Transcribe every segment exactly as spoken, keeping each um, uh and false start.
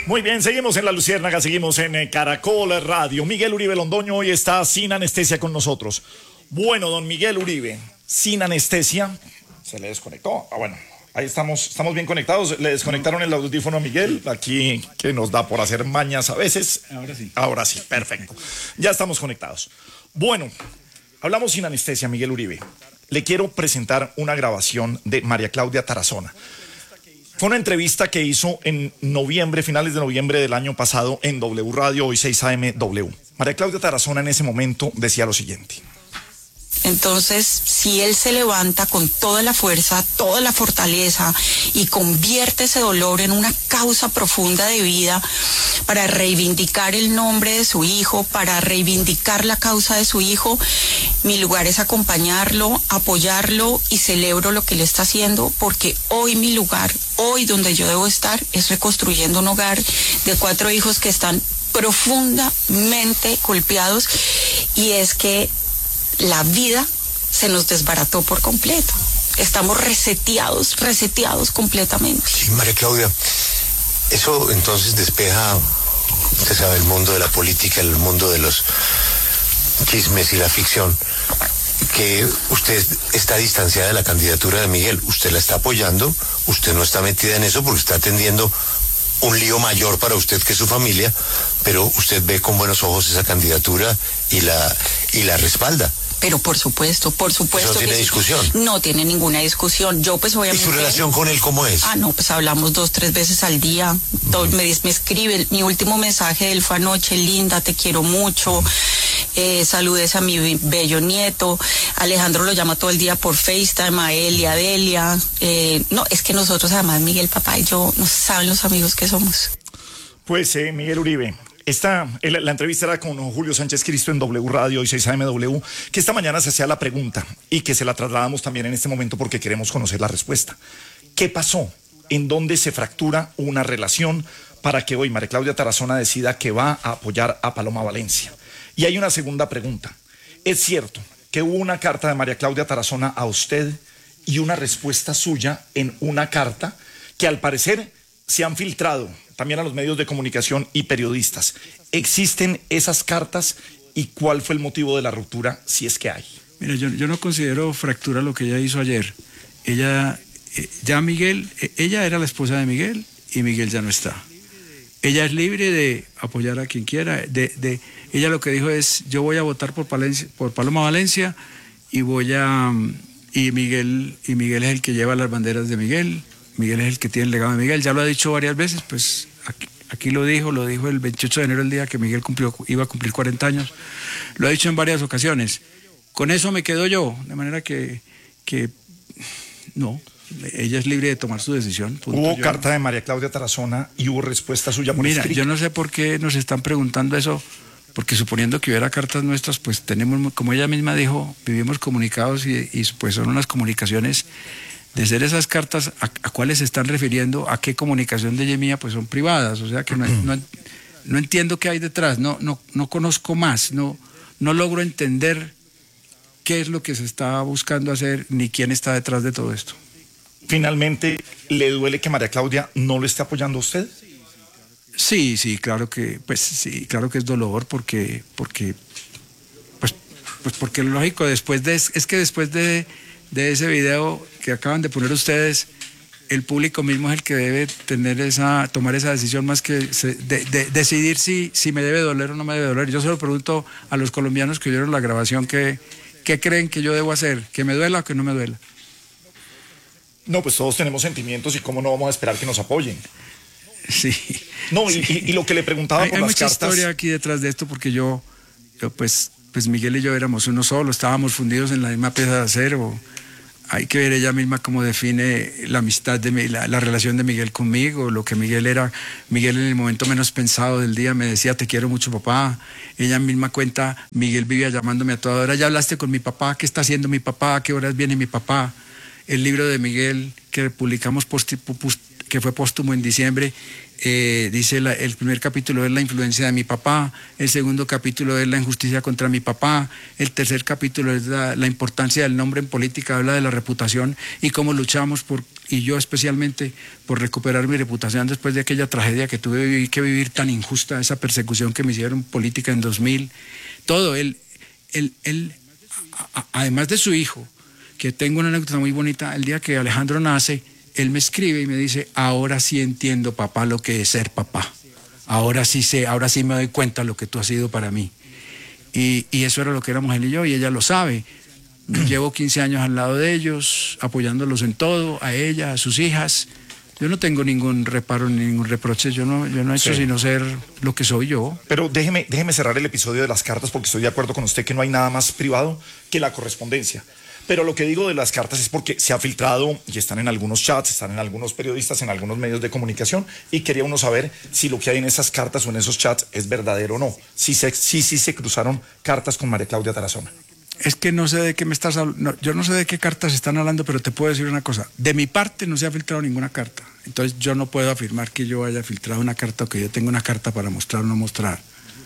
Muy bien, seguimos en La Luciérnaga, seguimos en eh, Caracol Radio. Miguel Uribe Londoño hoy está sin anestesia con nosotros. Bueno, don Miguel Uribe, sin anestesia, se le desconectó. Ah, bueno, ahí estamos, estamos bien conectados. Le desconectaron el audífono a Miguel, aquí que nos da por hacer mañas a veces. Ahora sí. Ahora sí, perfecto. Ya estamos conectados. Bueno, hablamos sin anestesia, Miguel Uribe. Le quiero presentar una grabación de María Claudia Tarazona. Fue una entrevista que hizo en noviembre, finales de noviembre del año pasado en W Radio, hoy seis A M W. María Claudia Tarazona en ese momento decía lo siguiente. Entonces, si él se levanta con toda la fuerza, toda la fortaleza y convierte ese dolor en una causa profunda de vida para reivindicar el nombre de su hijo, para reivindicar la causa de su hijo, mi lugar es acompañarlo, apoyarlo y celebro lo que él está haciendo, porque hoy mi lugar, hoy donde yo debo estar, es reconstruyendo un hogar de cuatro hijos que están profundamente golpeados, y es que la vida se nos desbarató por completo. Estamos reseteados, reseteados completamente. Sí, María Claudia, eso entonces despeja, usted sabe, el mundo de la política, el mundo de los chismes y la ficción, que usted está distanciada de la candidatura de Miguel. Usted la está apoyando, usted no está metida en eso porque está atendiendo un lío mayor para usted que su familia, pero usted ve con buenos ojos esa candidatura y la, y la respalda. Pero por supuesto, por supuesto. ¿Eso no tiene discusión? No tiene ninguna discusión. Yo pues obviamente... ¿Y su relación con él cómo es? Ah, no, pues hablamos dos, tres veces al día. Uh-huh. me, me escribe, mi último mensaje de él fue anoche: linda, te quiero mucho. Eh, saludes a mi bello nieto. Alejandro lo llama todo el día por FaceTime, a él y a Delia. Eh, no, es que nosotros además, Miguel, papá y yo, no saben los amigos que somos. Pues eh, Miguel Uribe, esta, la, la entrevista era con Julio Sánchez Cristo en W Radio y seis A M W, que esta mañana se hacía la pregunta y que se la trasladamos también en este momento porque queremos conocer la respuesta. ¿Qué pasó? ¿En dónde se fractura una relación para que hoy María Claudia Tarazona decida que va a apoyar a Paloma Valencia? Y hay una segunda pregunta. ¿Es cierto que hubo una carta de María Claudia Tarazona a usted y una respuesta suya en una carta que al parecer se han filtrado también a los medios de comunicación y periodistas? ¿Existen esas cartas y cuál fue el motivo de la ruptura, si es que hay? Mira, yo, yo no considero fractura lo que ella hizo ayer. Ella, eh, ya Miguel, eh, ella era la esposa de Miguel y Miguel ya no está. Ella es libre de apoyar a quien quiera. De, de, ella lo que dijo es: yo voy a votar por, Palencia, por Paloma Valencia y voy a... Y Miguel, y Miguel es el que lleva las banderas de Miguel. Miguel es el que tiene el legado de Miguel. Ya lo ha dicho varias veces, pues aquí, aquí lo dijo, lo dijo el veintiocho de enero, el día que Miguel cumplió, iba a cumplir cuarenta años. Lo ha dicho en varias ocasiones. Con eso me quedo yo, de manera que, que no, ella es libre de tomar su decisión. Punto. Hubo yo, carta de María Claudia Tarazona y hubo respuesta suya por Mira, escrito. Yo no sé por qué nos están preguntando eso, porque suponiendo que hubiera cartas nuestras, pues tenemos, como ella misma dijo, vivimos comunicados y, y pues son unas comunicaciones. De ser esas cartas, ¿a, a cuáles se están refiriendo? ¿A qué comunicación de ella mía? Pues son privadas, o sea que no, no, no entiendo qué hay detrás, no, no, no conozco más, no, no logro entender qué es lo que se está buscando hacer ni quién está detrás de todo esto. Finalmente, ¿le duele que María Claudia no lo esté apoyando a usted? Sí, sí, claro que, pues sí, claro que es dolor porque, porque, pues, pues porque lo lógico después de, es que después de de ese video que acaban de poner ustedes, el público mismo es el que debe tener esa, tomar esa decisión más que se, de, de, decidir si, si me debe doler o no me debe doler. Yo se lo pregunto a los colombianos que oyeron la grabación, ¿qué, qué creen que yo debo hacer? ¿Que me duela o que no me duela? No, pues todos tenemos sentimientos y cómo no vamos a esperar que nos apoyen. Sí. No, sí. Y, y, y lo que le preguntaba hay, por hay las mucha cartas... historia aquí detrás de esto porque yo, yo pues, pues Miguel y yo éramos uno solo, estábamos fundidos en la misma pieza de acero. Hay que ver ella misma cómo define la amistad, de mi, la, la relación de Miguel conmigo, lo que Miguel era. Miguel en el momento menos pensado del día me decía: te quiero mucho, papá. Ella misma cuenta, Miguel vivía llamándome a toda hora: ya hablaste con mi papá, ¿qué está haciendo mi papá? ¿A qué horas viene mi papá? El libro de Miguel que publicamos post, post, que fue póstumo en diciembre, eh, dice la, el primer capítulo es la influencia de mi papá, el segundo capítulo es la injusticia contra mi papá, el tercer capítulo es la, la importancia del nombre en política, habla de la reputación y cómo luchamos por, y yo especialmente, por recuperar mi reputación después de aquella tragedia que tuve que vivir tan injusta, esa persecución que me hicieron política en dos mil, todo, él, él, él a, además de su hijo, que tengo una anécdota muy bonita, el día que Alejandro nace, él me escribe y me dice, ahora sí entiendo, papá, lo que es ser papá. Ahora sí sé, ahora sí me doy cuenta de lo que tú has sido para mí. Y, y eso era lo que éramos él y yo, y ella lo sabe. Llevo quince años al lado de ellos, apoyándolos en todo, a ella, a sus hijas. Yo no tengo ningún reparo ni ningún reproche, yo no, yo no he hecho sí. sino ser lo que soy yo. Pero déjeme, déjeme cerrar el episodio de las cartas, porque estoy de acuerdo con usted que no hay nada más privado que la correspondencia. Pero lo que digo de las cartas es porque se ha filtrado y están en algunos chats, están en algunos periodistas, en algunos medios de comunicación, y quería uno saber si lo que hay en esas cartas o en esos chats es verdadero o no. Si sí, sí, sí se cruzaron cartas con María Claudia Tarazona. Es que no sé de qué me estás hablando, no, yo no sé de qué cartas están hablando, pero te puedo decir una cosa. De mi parte no se ha filtrado ninguna carta. Entonces yo no puedo afirmar que yo haya filtrado una carta o que yo tenga una carta para mostrar o no mostrar.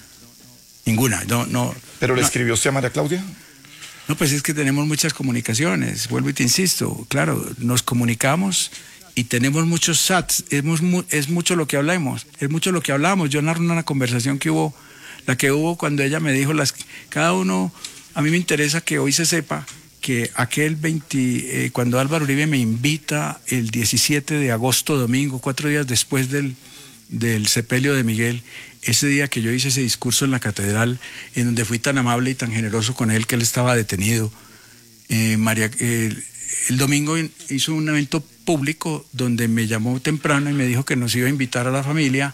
Ninguna, no, no. ¿Pero le no. escribió usted a María Claudia? No, pues es que tenemos muchas comunicaciones, vuelvo y te insisto, claro, nos comunicamos y tenemos muchos chats, es, mu es mucho lo que hablamos, es mucho lo que hablamos. Yo narro una conversación que hubo, la que hubo cuando ella me dijo, las, cada uno, a mí me interesa que hoy se sepa que aquel veinte, eh, cuando Álvaro Uribe me invita el diecisiete de agosto, domingo, cuatro días después del, del sepelio de Miguel, ese día que yo hice ese discurso en la catedral, en donde fui tan amable y tan generoso con él que él estaba detenido, eh, María, eh, el domingo hizo un evento público donde me llamó temprano y me dijo que nos iba a invitar a la familia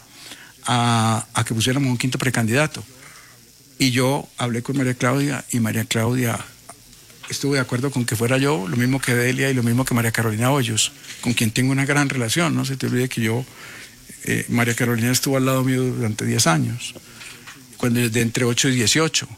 a, a que pusiéramos un quinto precandidato. Y yo hablé con María Claudia y María Claudia estuvo de acuerdo con que fuera yo, lo mismo que Delia y lo mismo que María Carolina Hoyos, con quien tengo una gran relación. No se te olvide que yo... Eh, María Carolina estuvo al lado mío durante diez años, cuando de entre ocho y dieciocho.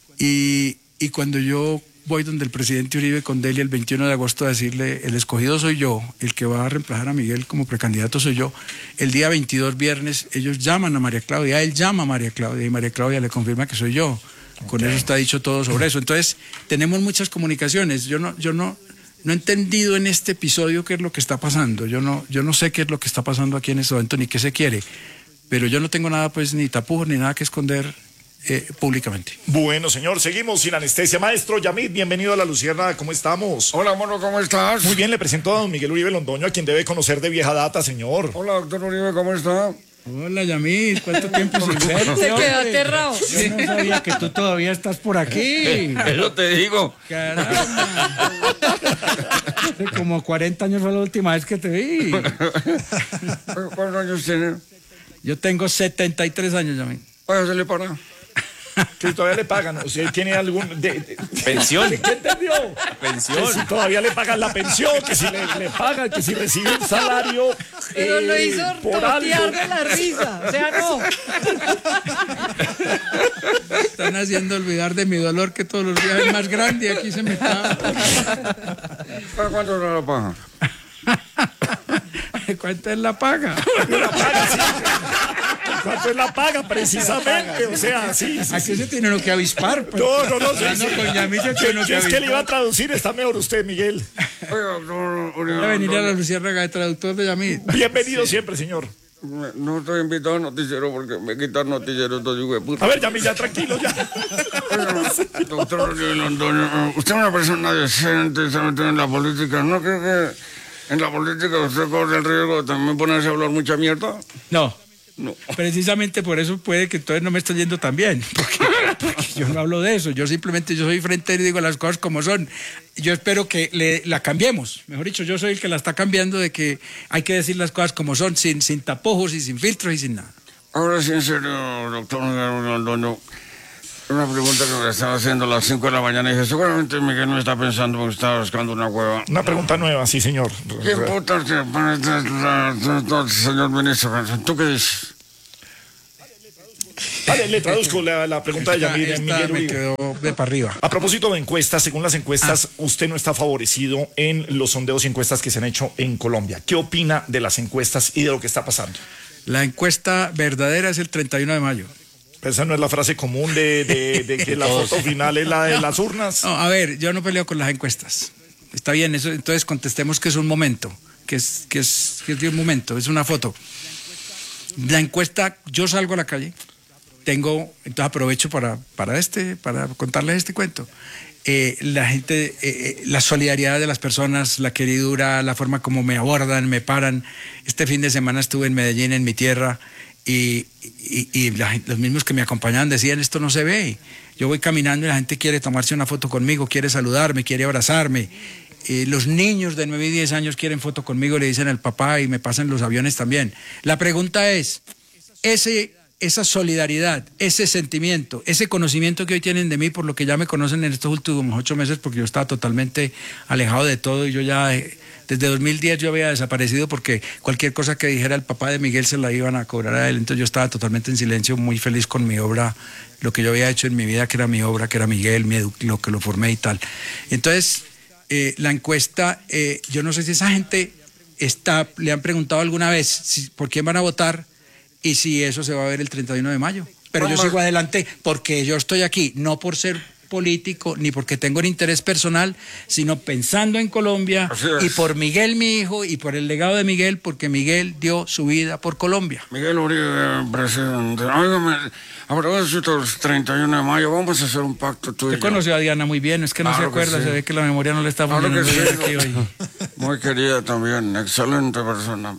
Y, y cuando yo voy donde el presidente Uribe con Delia el veintiuno de agosto a decirle, el escogido soy yo, el que va a reemplazar a Miguel como precandidato soy yo, el día veintidós, viernes, ellos llaman a María Claudia, él llama a María Claudia y María Claudia le confirma que soy yo. Con okay. Eso está dicho todo sobre eso. Entonces, tenemos muchas comunicaciones. Yo no... Yo no No he entendido en este episodio qué es lo que está pasando. Yo no, yo no sé qué es lo que está pasando aquí en este momento ni qué se quiere. Pero yo no tengo nada, pues, ni tapujos ni nada que esconder eh, públicamente. Bueno, señor, seguimos sin anestesia. Maestro Yamid, bienvenido a La Luciérnaga. ¿Cómo estamos? Hola, mono, ¿cómo estás? Muy bien, le presento a don Miguel Uribe Londoño, a quien debe conocer de vieja data, señor. Hola, doctor Uribe, ¿cómo está? Hola, Yamid, ¿cuánto tiempo sin verte? Se quedó aterrado. Yo no sabía que tú todavía estás por aquí. Eso te digo. Caramba. Hace como cuarenta años fue la última vez que te vi. ¿Cuántos años tiene? Yo tengo setenta y tres años, Yamid. Oye, se le para. Que todavía le pagan, o sea, tiene algún... De, de, pensión. ¿Qué entendió? Pensión. Que si todavía le pagan la pensión, que si le, le pagan, que si recibe un salario. Pero eh, lo hizo por tortear algo. de la risa. O sea, no. Están haciendo olvidar de mi dolor, que todos los días es más grande y aquí se me está... ¿Cuánto era la paja? ¿Cuánto es la paga? La paga, sí. ¿Cuánto es la paga, precisamente? O sea, sí, sí, Aquí sí. se tiene lo que avispar. Pues. No, no, no. Sí, Hablando sí. con Yamid se tiene lo que Es que le iba a avispar. traducir, está mejor usted, Miguel. Oye, doctor Uribe. Voy a venir a la Luciérnaga de traductor de Yamid. Bienvenido siempre, señor. No estoy invitado al noticiero porque me quitan noticiero entonces, güey, puta. A ver, Yamid, ya tranquilo, ya. Oye, doctor Uribe Londoño, usted es una persona decente, se mete en la política. ¿No cree que en la política usted corre el riesgo de también ponerse a hablar mucha mierda? No. No. Precisamente por eso puede que entonces no me esté yendo tan bien, porque, porque yo no hablo de eso, yo simplemente yo soy frentero y digo las cosas como son. Yo espero que le, la cambiemos, mejor dicho, yo soy el que la está cambiando, de que hay que decir las cosas como son, sin, sin tapujos y sin filtros y sin nada. Ahora sí, en serio, doctor Londoño, una pregunta que me estaba haciendo a las cinco de la mañana y dije, seguramente Miguel me está pensando porque estaba buscando una cueva. Una pregunta nueva, sí, señor. ¿Qué puta te parece, señor ministro? ¿Tú qué dices? Vale, le traduzco la, la pregunta de Esta- Yamil, esta Miguel me Uribe. quedó de para arriba. A propósito de encuestas, según las encuestas, Ah. usted no está favorecido en los sondeos y encuestas que se han hecho en Colombia. ¿Qué opina de las encuestas y de lo que está pasando? La encuesta verdadera es el treinta y uno de mayo. Esa no es la frase común de, de- de que la foto final es la de las urnas. No, a ver, yo no peleo con las encuestas. Está bien, eso, entonces contestemos que es un momento, que es, que es, que es de un momento, es una foto. La encuesta, yo salgo a la calle, tengo, entonces aprovecho para, para este, para contarles este cuento. Eh, la gente, eh, la solidaridad de las personas, la queridura, la forma como me abordan, me paran. Este fin de semana estuve en Medellín, en mi tierra, y, y, y la gen- los mismos que me acompañaban decían, esto no se ve. Yo voy caminando y la gente quiere tomarse una foto conmigo, quiere saludarme, quiere abrazarme. Eh, los niños de nueve y diez años quieren foto conmigo, le dicen al papá y me pasan los aviones también. La pregunta es, ese, esa solidaridad, ese sentimiento, ese conocimiento que hoy tienen de mí, por lo que ya me conocen en estos últimos ocho meses, porque yo estaba totalmente alejado de todo y yo ya, eh, desde dos mil diez yo había desaparecido porque cualquier cosa que dijera el papá de Miguel se la iban a cobrar a él, entonces yo estaba totalmente en silencio, muy feliz con mi obra, lo que yo había hecho en mi vida, que era mi obra, que era Miguel, mi edu- lo que lo formé y tal. Entonces, eh, la encuesta, eh, yo no sé si esa gente está, le han preguntado alguna vez si, por quién van a votar y si eso se va a ver el treinta y uno de mayo. Pero yo Vamos. sigo adelante porque yo estoy aquí, no por ser político ni porque tengo un interés personal, sino pensando en Colombia Así es. y por Miguel, mi hijo, y por el legado de Miguel, porque Miguel dio su vida por Colombia. Miguel Uribe, presidente. Óigame, a propósito del treinta y uno de mayo, vamos a hacer un pacto tú y Usted yo. conoció a Diana muy bien, es que no Claro se que acuerda, sí. se ve que la memoria no le está Claro que funcionando sí. bien aquí hoy. Muy querida también, excelente persona.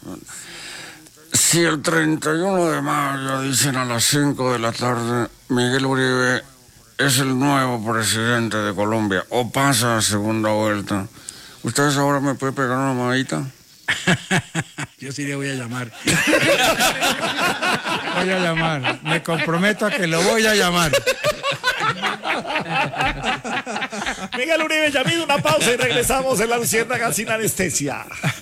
Si el treinta y uno de mayo dicen a las cinco de la tarde, Miguel Uribe es el nuevo presidente de Colombia o pasa a segunda vuelta, ¿ustedes ahora me pueden pegar una mamadita? Yo sí le voy a llamar. Voy a llamar. Me comprometo a que lo voy a llamar. Miguel Uribe, Yamil, una pausa y regresamos en La Luciérnaga sin anestesia.